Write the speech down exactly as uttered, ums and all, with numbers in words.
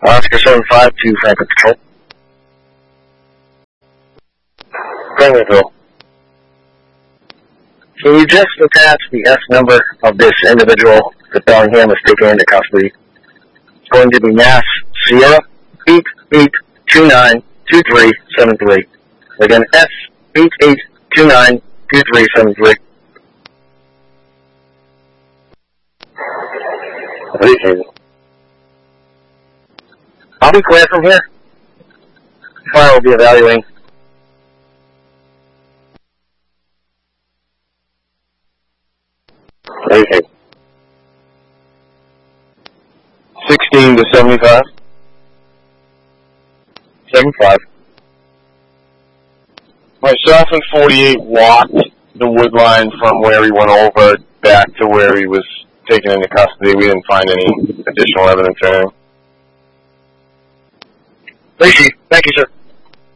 Oscar seven five to Franklin Patrol. Franklinville. Can you just attach the S number of this individual that Bellingham was taken into custody? It's going to be Mass Sierra eight eight two nine two three seven three. Again, S eight eight two nine two three seven three. I'll be clear from here. Fire will be evaluating. Okay. sixteen to seventy-five. seventy-five. Myself and forty-eight walked the wood line from where he went over back to where he was taken into custody. We didn't find any additional evidence or anything. Thank you, sir.